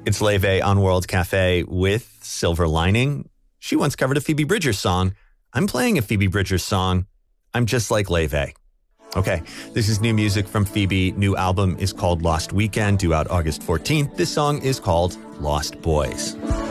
It's Leve on World Cafe with Silver Lining. She once covered a Phoebe Bridgers song. I'm playing a Phoebe Bridgers song. I'm just like Leve. Okay, this is new music from Phoebe. New album is called Lost Weekend, due out August 14th. This song is called Lost Boys.